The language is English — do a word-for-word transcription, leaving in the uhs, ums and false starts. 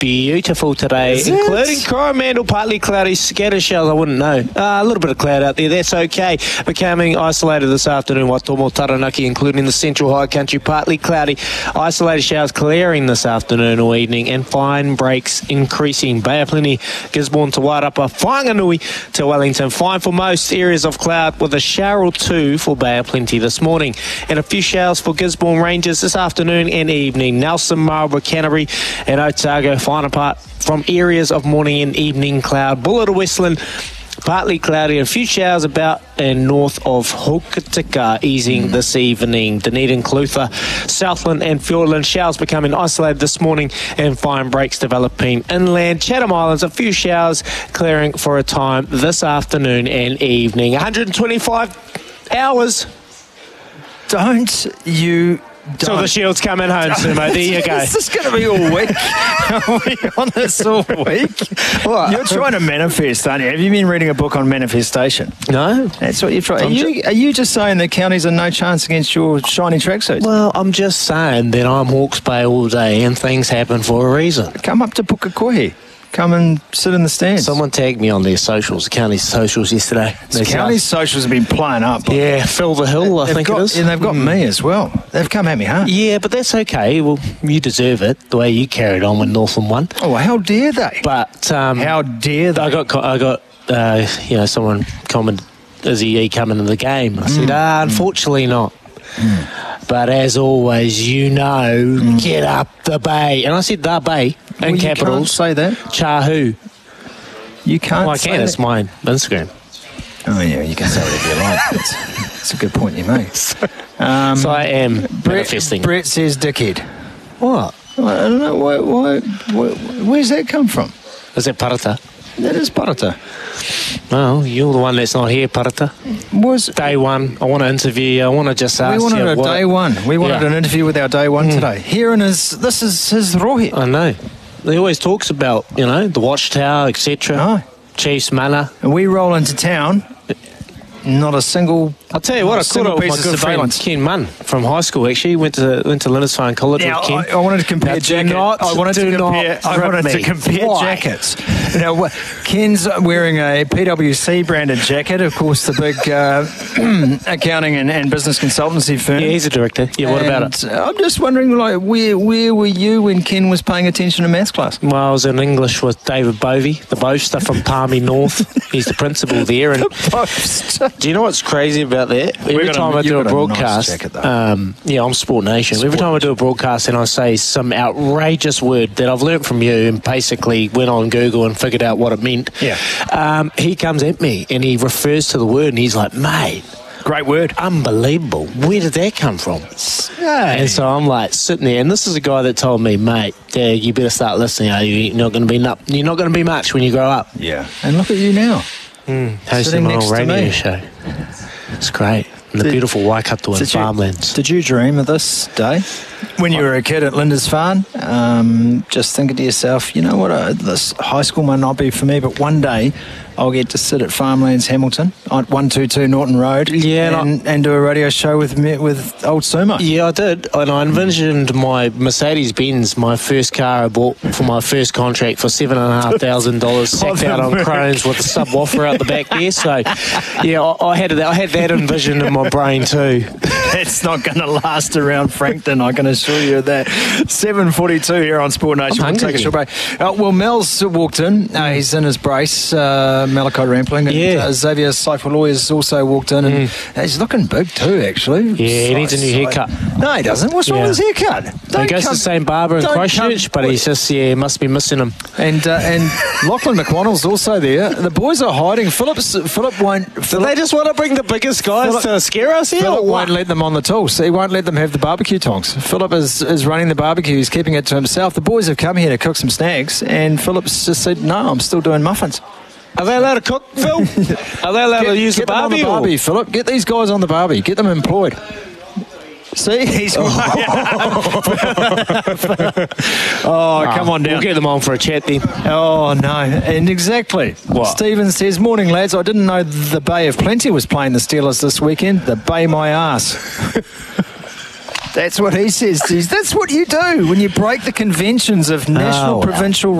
beautiful today, Is including it? Coromandel, partly cloudy, scattered showers. I wouldn't know. Uh, a little bit of cloud out there. That's okay. Becoming isolated this afternoon. Watomo, Taranaki, including the central high country, partly cloudy. Isolated showers clearing this afternoon or evening, and fine breaks increasing. Bay of Plenty, Gisborne to Wairapa, Whanganui to Wellington. Fine for most areas of cloud with a shower or two for Bay of Plenty this morning. And a few showers for Gisborne Rangers this afternoon and evening. Nelson, Marlborough, Canterbury and Otago. Fine apart from areas of morning and evening cloud. Buller to Westland, partly cloudy, a few showers about and north of Hokitika, easing mm. this evening. Dunedin, Clutha, Southland and Fiordland, showers becoming isolated this morning and fine breaks developing inland. Chatham Islands, a few showers clearing for a time this afternoon and evening. one hundred twenty-five hours. Don't you... So the Shield's coming home, Sumo. There you go. Is this going to be all week? Are we on this all week? What? You're trying to manifest, aren't you? Have you been reading a book on manifestation? No. That's what you're trying. Are you, are you just saying that counties are no chance against your shiny tracksuits? Well, I'm just saying that I'm Hawke's Bay all day and things happen for a reason. Come up to Pukekohe. Come and sit in the stands. Someone tagged me on their socials, the county's socials yesterday. The county's socials have been playing up. Yeah, Phil the Hill, I they've think got, it is. And they've got mm. me as well. They've come at me hard. Yeah, but that's okay. Well, you deserve it, the way you carried on when Northland won. Oh, how dare they? But um, how dare they? I got, I got, uh, you know, someone commented, is he coming to the game? I mm. said, ah, unfortunately mm. not. Mm. But as always, you know, mm. get up the bay. And I said the bay in well, capitals. You can't say that. Chahu. You can't well, I say can. that. It's my Instagram. Oh, yeah, you can say whatever you like. That's, that's a good point you make. Um, so I am Brett, manifesting. Brett says dickhead. What? I don't know. Why, why, why, where's that come from? Is that Parata? That is Parata. Well, you're the one that's not here, Parata. Was day one. I want to interview you. I want to just ask you. We wanted you a what, day one. We wanted yeah. an interview with our day one mm. today. Here in his, this is his rohi. I know. He always talks about, you know, the Watchtower, et cetera. Oh. Chiefs Manor. And we roll into town, not a single... I'll tell you what, I caught up with my good friend Ken Munn from high school, actually. Went to went to Lindisfarne College now, with Ken. I, I wanted to compare now, jackets. Not, I wanted to compare, I wanted me. to compare Why? jackets. Now, Ken's wearing a P W C branded jacket, of course, the big uh, accounting and, and business consultancy firm. Yeah, he's a director. Yeah, what and about it? I'm just wondering, like, where where were you when Ken was paying attention to maths class? Well, I was in English with David Bovey, the boaster from Palmy North. He's the principal there. And the boaster. Do you know what's crazy about that? Every time I do a broadcast, a nice jacket, um, yeah, I'm Sport Nation. Sport Every time I do a broadcast and I say some outrageous word that I've learnt from you and basically went on Google and figured out what it meant, yeah, um, he comes at me and he refers to the word and he's like, mate, great word, unbelievable. Where did that come from? Hey. And so I'm like sitting there, and this is a guy that told me, mate, yeah, you better start listening. You're not going to be not, you're not going to be much when you grow up. Yeah, and look at you now, mm, hosting my old radio show. It's great. In the did, beautiful Waikato and farmlands. Did you dream of this day? When you were a kid at Lindisfarne, um, just thinking to yourself, you know what, uh, this high school might not be for me, but one day I'll get to sit at Farmlands Hamilton on one two two Norton Road yeah, and, and, I, and do a radio show with me, with old Sumo. Yeah, I did. And I envisioned my Mercedes-Benz, my first car I bought for my first contract for seven thousand five hundred dollars, sacked out on Crohn's with a subwoofer out the back there. So, yeah, I, I, had, I had that envisioned in my brain too. It's not going to last around Frankton, I can assure you that. seven forty-two here on Sport Nation. We'll take a short break. Uh, well, Mel's walked in. Uh, he's in his brace, uh, Malachi Rampling. And yeah. uh, Xavier Saifaloy has also walked in. And mm. he's looking big too, actually. Yeah, he so, needs a new haircut. So, no, he doesn't. What's wrong yeah. with his haircut? Don't he goes come, to the same barber in Christchurch, but he's just, yeah, must be missing him. And uh, and Lachlan McConnell's also there. The boys are hiding. Philip's, Philip won't... Phillip, Do they just want to bring the biggest guys Phillip, to scare us here? Philip won't let them on the tools. He won't let them have the barbecue tongs. Philip is, is running the barbecue. He's keeping it to himself. The boys have come here to cook some snags, and Philip's just said, no, I'm still doing muffins. Are they allowed to cook, Phil? Are they allowed get, to use get the barbie? Get them on the barbie, Philip. Get these guys on the barbie. Get them employed. See? He's oh, oh come on down. We'll get them on for a chat then. Oh, no. And exactly. What? Stephen says, morning, lads. I didn't know the Bay of Plenty was playing the Steelers this weekend. The Bay my ass. That's what he says. Geez. That's what you do when you break the conventions of national, Oh, well. provincial